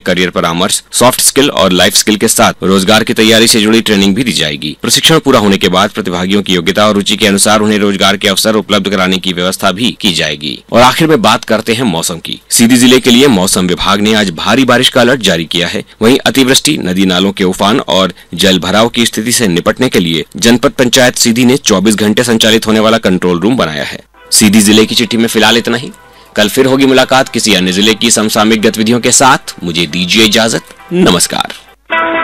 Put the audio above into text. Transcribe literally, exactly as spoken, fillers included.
Career परामर्श, soft skill और life skill के साथ रोजगार की तैयारी से जुड़ी ट्रेनिंग भी दी जाएगी। प्रशिक्षण पूरा होने के बाद प्रतिभागियों की योग्यता और रुचि के अनुसार उन्हें रोजगार के अवसर उपलब्ध कराने की व्यवस्था भी की जाएगी। और आखिर में बात करते हैं मौसम की। सीधी जिले के लिए मौसम विभाग ने आज भारी बारिश का अलर्ट जारी किया है। वहीं अतिवृष्टि, नदी नालों के उफान और जल भराव की स्थिति से निपटने के लिए जनपद पंचायत सीधी ने चौबीस घंटे संचालित होने वाला कंट्रोल रूम बनाया है। सीधी जिले की चिट्ठी में फिलहाल इतना ही। कल फिर होगी मुलाकात किसी अन्य जिले की समसामयिक गतिविधियों के साथ। मुझे दीजिए इजाजत। नमस्कार।